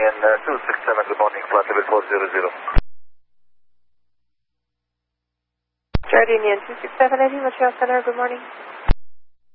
Jardinian 267, good morning, flight level 400. Jardinian 267, Eddie, Montreal Center, good morning.